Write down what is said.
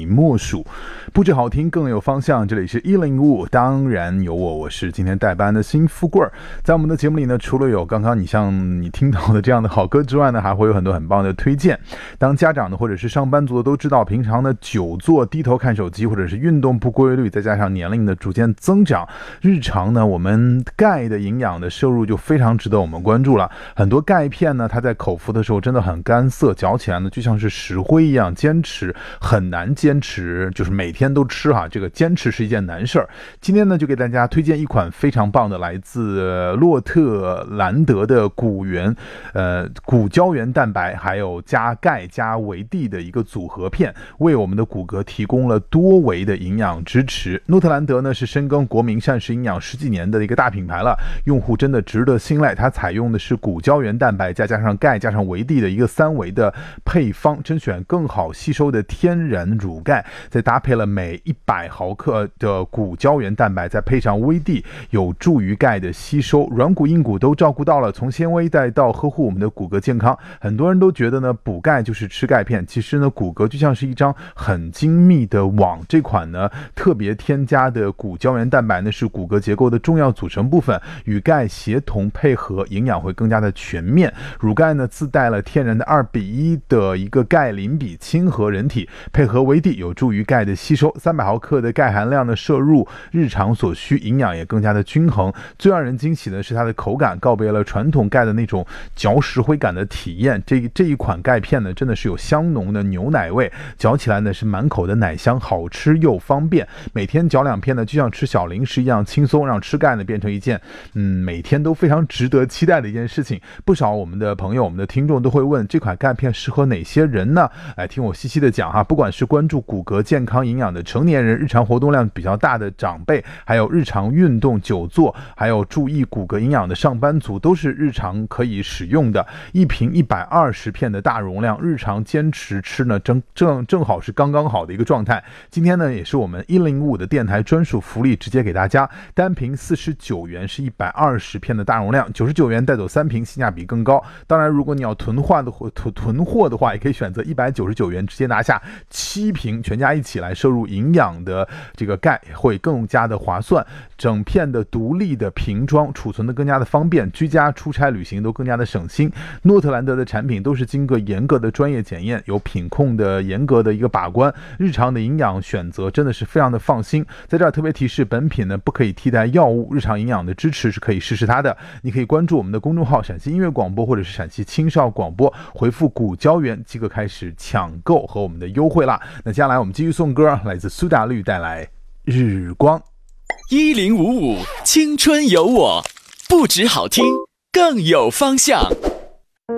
你莫属。不止好听更有方向，这里是105，当然有我是今天代班的新富贵。在我们的节目里呢，除了有刚刚你听到的这样的好歌之外呢，还会有很多很棒的推荐。当家长的或者是上班族的都知道，平常的久坐低头看手机，或者是运动不规律，再加上年龄的逐渐增长，日常呢我们钙的营养的摄入就非常值得我们关注了。很多钙片呢，它在口服的时候真的很干涩，嚼起来呢就像是石灰一样，坚持很难坚持，就是每天都吃哈，这个坚持是一件难事儿。今天呢就给大家推荐一款非常棒的来自洛特兰德的骨胶原蛋白，还有加钙加维 D 的一个组合片，为我们的骨骼提供了多维的营养支持。诺特兰德呢是深耕国民膳食营养10几年的一个大品牌了，用户真的值得信赖。它采用的是骨胶原蛋白加上钙加上维 D 的一个3维的配方，甄选更好吸收的天然乳钙，再搭配了每100毫克的骨胶原蛋白，再配上维 D， 有助于钙的吸收，软骨硬骨都照顾到了，从纤维带到呵护我们的骨骼健康。很多人都觉得呢补钙就是吃钙片，其实呢骨骼就像是一张很精密的网。这款呢特别添加的骨胶原蛋白呢是骨骼结构的重要组成部分，与钙协同配合，营养会更加的全面。乳钙呢自带了天然的2:1的一个钙磷比，亲和人体，配合维 D 有助于钙的吸收。300毫克的钙含量的摄入日常所需，营养也更加的均衡。最让人惊喜的是它的口感，告别了传统钙的那种嚼石灰感的体验。这一款钙片呢真的是有香浓的牛奶味，嚼起来呢是满口的奶香，好吃又方便。每天嚼2片呢就像吃小零食一样轻松，让吃钙呢变成一件每天都非常值得期待的一件事情。不少我们的朋友我们的听众都会问，这款钙片适合哪些人呢？来听我细细的讲哈。不管是关注骨骼健康营养的成年人，日常活动量比较大的长辈，还有日常运动久坐，还有注意骨骼营养的上班族，都是日常可以使用的。一瓶120片的大容量，日常坚持吃呢正好是刚刚好的一个状态。今天呢也是我们105的电台专属福利，直接给大家单瓶49元是120片的大容量，99元带走3瓶，性价比更高。当然如果你要囤货的话，也可以选择199元直接拿下7瓶，全家一起来摄入营养的这个钙，会更加的划算。整片的独立的瓶装，储存的更加的方便，居家出差旅行都更加的省心。诺特兰德的产品都是经过严格的专业检验，有品控的严格的一个把关，日常的营养选择真的是非常的放心。在这儿特别提示，本品呢不可以替代药物，日常营养的支持是可以试试它的。你可以关注我们的公众号陕西音乐广播或者是陕西青少广播，回复骨胶原即可开始抢购和我们的优惠啦。那接下来我们继续送歌，来自苏打绿带来日光。 1055青春有我，不止好听更有方向。